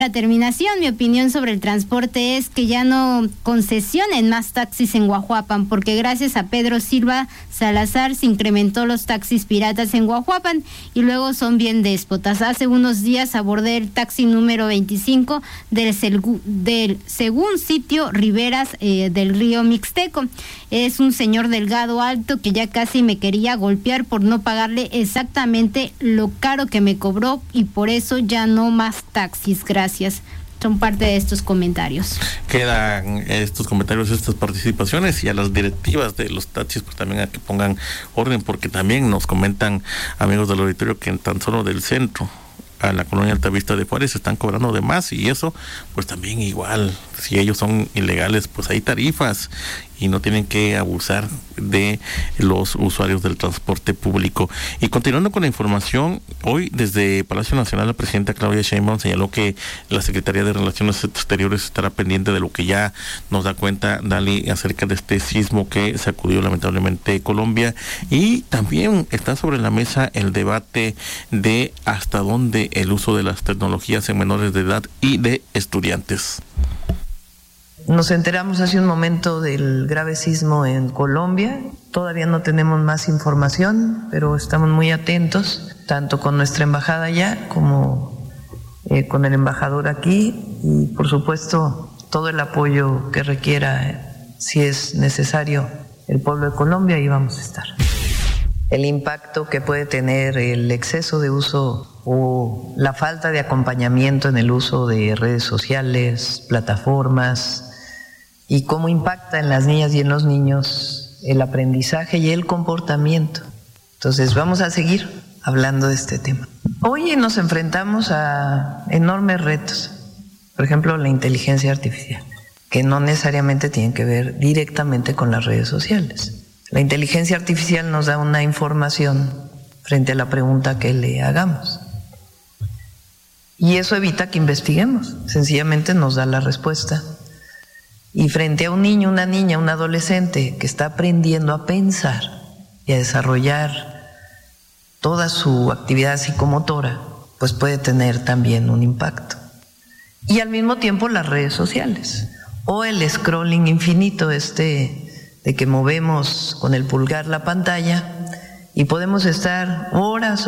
La terminación, mi opinión sobre el transporte es que ya no concesionen más taxis en Guajuapan, porque gracias a Pedro Silva Salazar se incrementó los taxis piratas en Guajuapan y luego son bien déspotas. Hace unos días abordé el taxi número 25 del según sitio Riberas del Río Mixteco. Es un señor delgado alto que ya casi me quería golpear por no pagarle exactamente lo caro que me cobró y por eso ya no más taxis. Gracias. Son parte de estos comentarios. Quedan estos comentarios, estas participaciones, y a las directivas de los taxis pues también a que pongan orden, porque también nos comentan amigos del auditorio que en tan solo del centro a la colonia Altavista de Juárez están cobrando de más, y eso pues también igual, si ellos son ilegales pues hay tarifas y no tienen que abusar de los usuarios del transporte público. Y continuando con la información, hoy desde Palacio Nacional la presidenta Claudia Sheinbaum señaló que la Secretaría de Relaciones Exteriores estará pendiente de lo que ya nos da cuenta Dali acerca de este sismo que sacudió lamentablemente Colombia, y también está sobre la mesa el debate de hasta dónde el uso de las tecnologías en menores de edad y de estudiantes. Nos enteramos hace un momento del grave sismo en Colombia. Todavía no tenemos más información, pero estamos muy atentos, tanto con nuestra embajada allá como con el embajador aquí, y por supuesto todo el apoyo que requiera, si es necesario, el pueblo de Colombia, ahí vamos a estar. El impacto que puede tener el exceso de uso o la falta de acompañamiento en el uso de redes sociales, plataformas, y cómo impacta en las niñas y en los niños el aprendizaje y el comportamiento. Entonces vamos a seguir hablando de este tema. Hoy nos enfrentamos a enormes retos, por ejemplo la inteligencia artificial, que no necesariamente tienen que ver directamente con las redes sociales. La inteligencia artificial nos da una información frente a la pregunta que le hagamos. Y eso evita que investiguemos, sencillamente nos da la respuesta. Y frente a un niño, una niña, un adolescente que está aprendiendo a pensar y a desarrollar toda su actividad psicomotora, pues puede tener también un impacto. Y al mismo tiempo las redes sociales, o el scrolling infinito de que movemos con el pulgar la pantalla y podemos estar horas.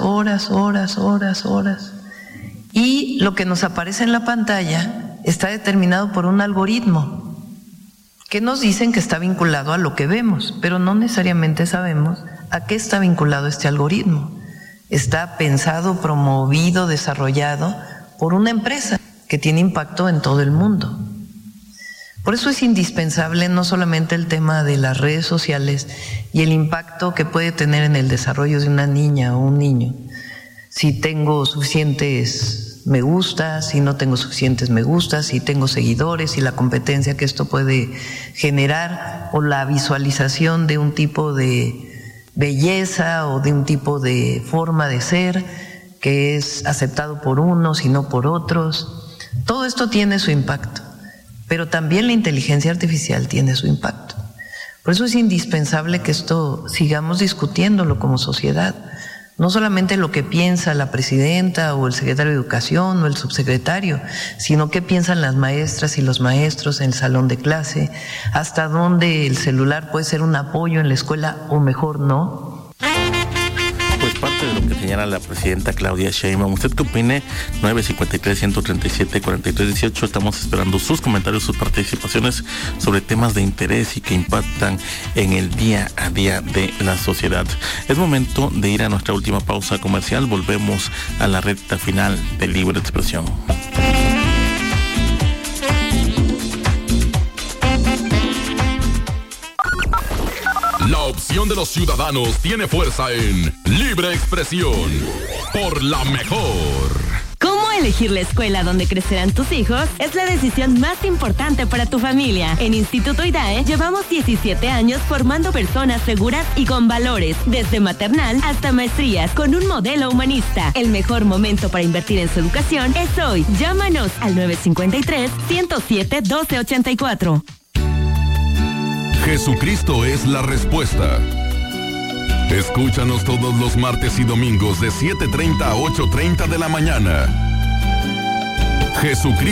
Y lo que nos aparece en la pantalla está determinado por un algoritmo que nos dicen que está vinculado a lo que vemos, pero no necesariamente sabemos a qué está vinculado este algoritmo. Está pensado, promovido, desarrollado por una empresa que tiene impacto en todo el mundo. Por eso es indispensable no solamente el tema de las redes sociales y el impacto que puede tener en el desarrollo de una niña o un niño, si tengo suficientes me gusta, si no tengo suficientes me gusta, si tengo seguidores y la competencia que esto puede generar, o la visualización de un tipo de belleza o de un tipo de forma de ser que es aceptado por unos y no por otros. Todo esto tiene su impacto, pero también la inteligencia artificial tiene su impacto. Por eso es indispensable que esto sigamos discutiéndolo como sociedad. No solamente lo que piensa la presidenta o el secretario de Educación o el subsecretario, sino qué piensan las maestras y los maestros en el salón de clase, hasta dónde el celular puede ser un apoyo en la escuela o mejor no. Pues parte de lo que señala la presidenta Claudia Sheinbaum. ¿Usted qué opine? 953-137-4318. Estamos esperando sus comentarios, sus participaciones sobre temas de interés y que impactan en el día a día de la sociedad. Es momento de ir a nuestra última pausa comercial. Volvemos a la recta final de Libre Expresión. La opción de los ciudadanos tiene fuerza en Libre Expresión por la mejor. ¿Cómo elegir la escuela donde crecerán tus hijos? Es la decisión más importante para tu familia. En Instituto IDAE llevamos 17 años formando personas seguras y con valores, desde maternal hasta maestrías, con un modelo humanista. El mejor momento para invertir en su educación es hoy. Llámanos al 953-107-1284. Jesucristo es la respuesta. Escúchanos todos los martes y domingos de 7:30 a 8:30 de la mañana. Jesucristo